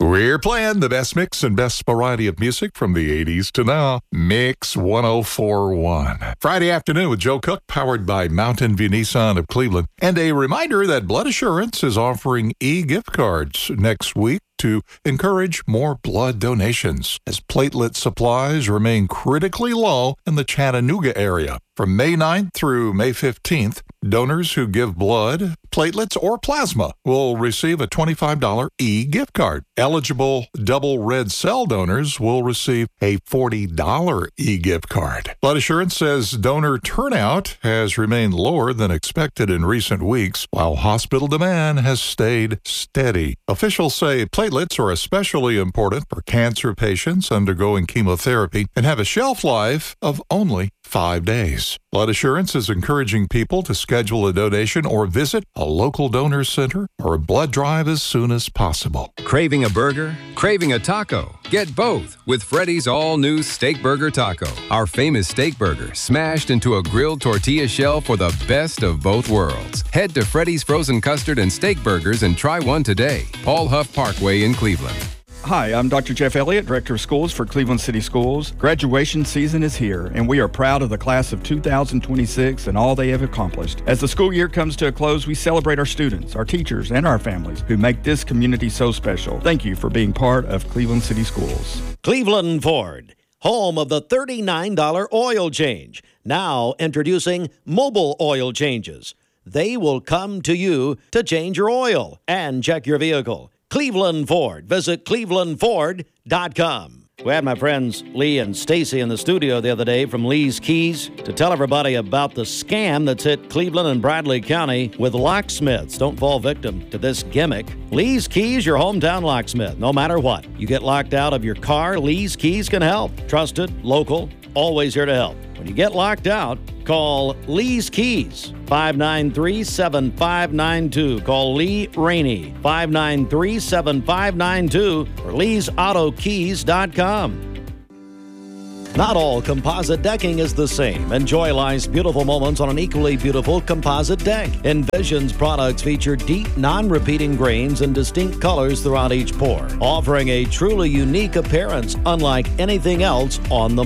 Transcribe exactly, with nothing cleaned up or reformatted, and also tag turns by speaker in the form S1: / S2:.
S1: We're playing the best mix and best variety of music from the eighties to now. Mix one oh four point one. Friday afternoon with Joe Cook, powered by Mountain View Nissan of Cleveland. And a reminder that Blood Assurance is offering e-gift cards next week to encourage more blood donations as platelet supplies remain critically low in the Chattanooga area. From May ninth through May fifteenth, donors who give blood, platelets, or plasma will receive a twenty-five dollars e-gift card. Eligible double red cell donors will receive a forty dollars e-gift card. Blood Assurance says donor turnout has remained lower than expected in recent weeks, while hospital demand has stayed steady. Officials say platelets are especially important for cancer patients undergoing chemotherapy and have a shelf life of only five days. Blood Assurance is encouraging people to schedule a donation or visit a local donor center or a blood drive as soon as possible.
S2: Craving a burger? Craving a taco? Get both with Freddy's all-new Steak Burger Taco. Our famous steak burger smashed into a grilled tortilla shell for the best of both worlds. Head to Freddy's Frozen Custard and Steak Burgers and try one today. Paul Huff Parkway in Cleveland.
S3: Hi, I'm Doctor Jeff Elliott, Director of Schools for Cleveland City Schools. Graduation season is here, and we are proud of the class of two thousand twenty-six and all they have accomplished. As the school year comes to a close, we celebrate our students, our teachers, and our families who make this community so special. Thank you for being part of Cleveland City Schools.
S4: Cleveland Ford, home of the thirty-nine dollars oil change. Now introducing mobile oil changes. They will come to you to change your oil and check your vehicle. Cleveland Ford. Visit cleveland ford dot com. We had my friends Lee and Stacy in the studio the other day from Lee's Keys to tell everybody about the scam that's hit Cleveland and Bradley County with locksmiths. Don't fall victim to this gimmick. Lee's Keys, your hometown locksmith, no matter what. You get locked out of your car, Lee's Keys can help. Trusted, local, always here to help. When you get locked out, call Lee's Keys, five nine three, seven five nine two. Call Lee Rainey, five nine three, seven five nine two, or lees auto keys dot com. Not all composite decking is the same. Enjoy life's beautiful moments on an equally beautiful composite deck. Envision's products feature deep, non-repeating grains and distinct colors throughout each pour, offering a truly unique appearance unlike anything else on the